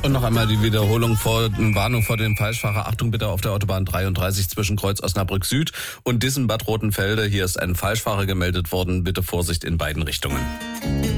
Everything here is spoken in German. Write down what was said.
Und noch einmal die Wiederholung Warnung vor dem Falschfahrer. Achtung bitte auf der Autobahn 33 zwischen Kreuz Osnabrück Süd und Dissenbad Rotenfelde. Hier ist ein Falschfahrer gemeldet worden. Bitte Vorsicht in beiden Richtungen.